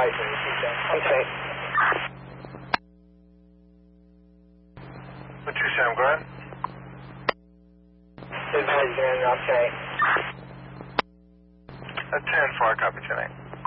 Okay. What you say, I'm going? Advise, man, okay. At 10-4, copy 10-8.